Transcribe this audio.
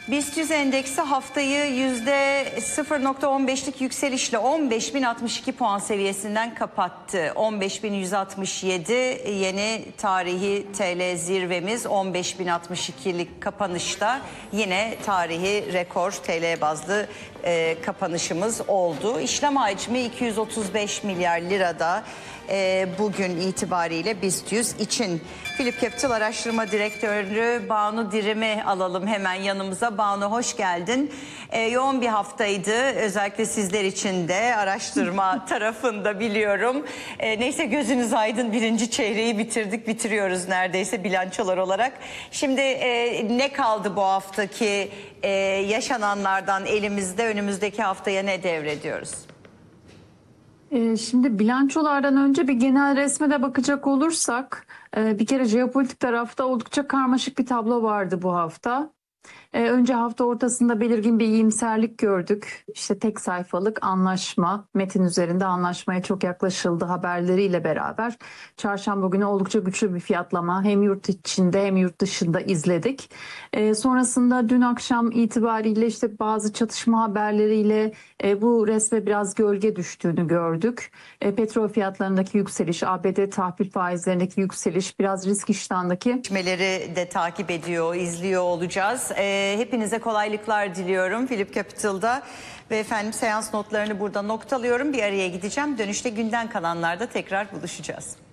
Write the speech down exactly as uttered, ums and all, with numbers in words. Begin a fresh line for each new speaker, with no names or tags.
BIST yüz endeksi haftayı yüzde sıfır nokta on beşlik yükselişle on beş bin altmış iki puan seviyesinden kapattı. on beş bin yüz altmış yedi yeni tarihi T L zirvemiz, on beş bin altmış ikilik kapanışta yine tarihi rekor T L bazlı e, kapanışımız oldu. İşlem hacmi iki yüz otuz beş milyar lirada. E, bugün itibariyle BIST yüz için. Philip Capital Araştırma Direktörü Banu Dirim'i alalım hemen yanımıza. Banu, hoş geldin. E, yoğun bir haftaydı, özellikle sizler için de araştırma tarafında biliyorum. E, neyse, gözünüz aydın, birinci çeyreği bitirdik, bitiriyoruz neredeyse bilançolar olarak. Şimdi e, ne kaldı bu haftaki e, yaşananlardan elimizde, önümüzdeki haftaya ne devrediyoruz?
Şimdi bilançolardan önce bir genel resme de bakacak olursak bir kere jeopolitik tarafta oldukça karmaşık bir tablo vardı bu hafta. Önce hafta ortasında belirgin bir iyimserlik gördük. İşte tek sayfalık anlaşma, metin üzerinde anlaşmaya çok yaklaşıldı haberleriyle beraber. Çarşamba günü oldukça güçlü bir fiyatlama hem yurt içinde hem yurt dışında izledik. E, sonrasında dün akşam itibariyle işte bazı çatışma haberleriyle e, bu resme biraz gölge düştüğünü gördük. E, petrol fiyatlarındaki yükseliş, A B D tahvil faizlerindeki yükseliş, biraz risk iştahındaki
gelişmeleri de takip ediyor, izliyor olacağız. E, hepinize kolaylıklar diliyorum Philip Capital'da ve efendim seans notlarını burada noktalıyorum. Bir araya gideceğim. Dönüşte günden kalanlarda tekrar buluşacağız.